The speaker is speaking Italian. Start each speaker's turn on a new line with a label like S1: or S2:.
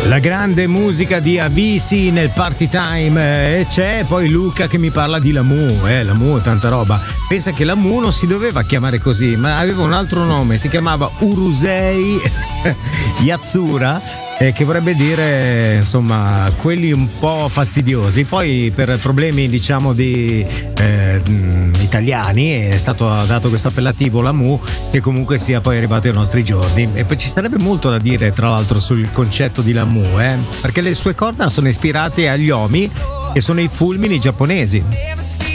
S1: La grande musica di Avicii nel Party Time, e c'è poi Luca che mi parla di Lamu, Lamu è tanta roba. Pensa che Lamu non si doveva chiamare così, ma aveva un altro nome, si chiamava Urusei Yatsura, che vorrebbe dire insomma quelli un po' fastidiosi. Poi per problemi diciamo di italiani è stato dato questo appellativo Lamu, che comunque sia poi arrivato ai nostri giorni. E poi ci sarebbe molto da dire tra l'altro sul concetto di Lamu, perché le sue corna sono ispirate agli Omi, che sono i fulmini giapponesi.